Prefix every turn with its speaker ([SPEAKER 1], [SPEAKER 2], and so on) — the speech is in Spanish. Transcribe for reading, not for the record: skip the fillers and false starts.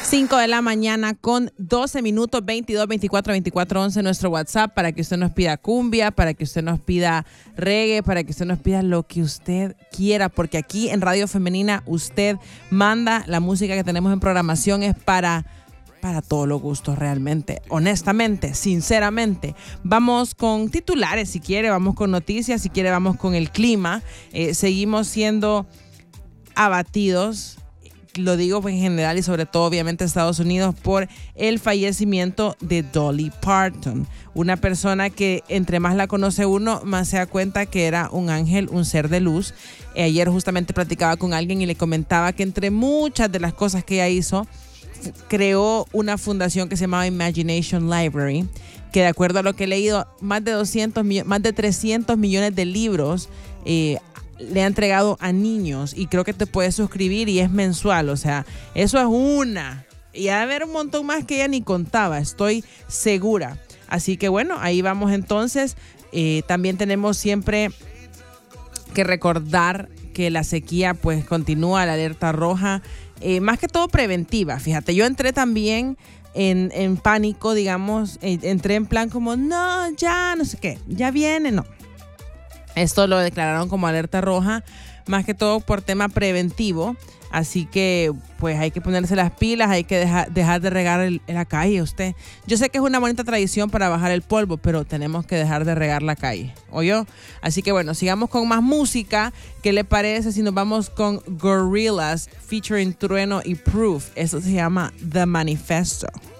[SPEAKER 1] 5 de la mañana con 12 minutos, 22, 24, 24, 11, nuestro WhatsApp para que usted nos pida cumbia, para que usted nos pida reggae, para que usted nos pida lo que usted quiera, porque aquí en Radio Femenina usted manda. La música que tenemos en programación es para todos los gustos realmente, honestamente, sinceramente. Vamos con titulares si quiere, vamos con noticias si quiere, vamos con el clima. Seguimos siendo abatidos, lo digo en general y sobre todo obviamente Estados Unidos, por el fallecimiento de Dolly Parton, una persona que entre más la conoce uno, más se da cuenta que era un ángel, un ser de luz. Ayer justamente platicaba con alguien y le comentaba que entre muchas de las cosas que ella hizo, creó una fundación que se llamaba Imagination Library, que de acuerdo a lo que he leído, más de 300 millones de libros le ha entregado a niños, y creo que te puedes suscribir y es mensual. O sea, eso es una. Y ha de haber un montón más que ella ni contaba, estoy segura. Así que bueno, ahí vamos entonces. También tenemos siempre que recordar que la sequía pues continúa, la alerta roja, más que todo preventiva. Fíjate, yo entré también en pánico, digamos, entré en plan como, no, ya, no sé qué, ya viene, no. Esto lo declararon como alerta roja, más que todo por tema preventivo. Así que pues hay que ponerse las pilas, hay que dejar de regar la calle usted. Yo sé que es una bonita tradición para bajar el polvo, pero tenemos que dejar de regar la calle, ¿oyó? Así que bueno, sigamos con más música. ¿Qué le parece si nos vamos con Gorillaz featuring Trueno y Proof? Eso se llama The Manifesto.